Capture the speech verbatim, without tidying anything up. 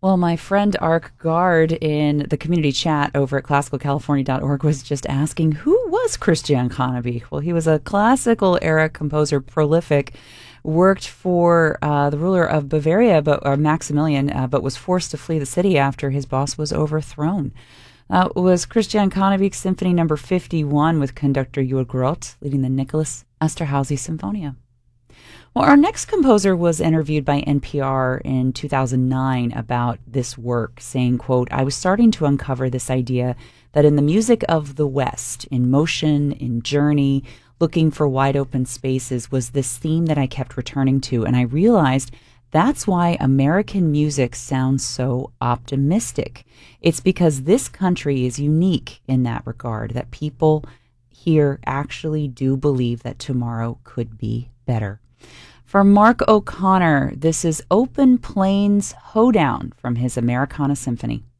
Well, my friend Ark Gard in the community chat over at classical california dot org was just asking, who was Christian Conneby? Well, he was a classical era composer, prolific, worked for uh, the ruler of Bavaria, but or Maximilian, uh, but was forced to flee the city after his boss was overthrown. Uh, it was Christian Conneby Symphony Number fifty-one with conductor Jörg Groth leading the Nicholas Esterhazy Symphonia. Well, our next composer was interviewed by N P R in two thousand nine about this work, saying, quote, "I was starting to uncover this idea that in the music of the West, in motion, in journey, looking for wide open spaces, was this theme that I kept returning to, and I realized that's why American music sounds so optimistic. It's because this country is unique in that regard, that people here actually do believe that tomorrow could be better." For Mark O'Connor, this is Open Plains Hoedown from his Americana Symphony.